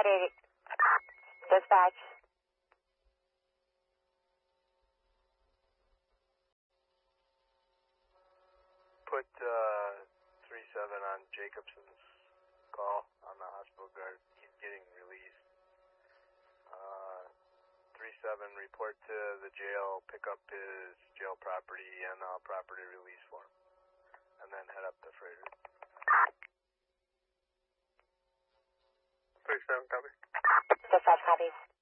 Spotted. Dispatch. Put 3-7 on Jacobson's call on the hospital guard. He's getting released. 3-7, report to the jail, pick up his jail property and property release form, and then head up to Freighter. 3-7, copy. Dispatch, copy.